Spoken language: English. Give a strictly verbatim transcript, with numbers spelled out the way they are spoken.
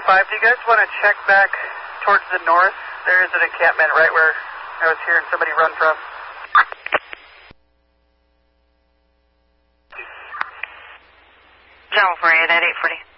five, do you guys want to check back towards the north? There is an encampment right where I was hearing somebody run from. General for eight at eight forty.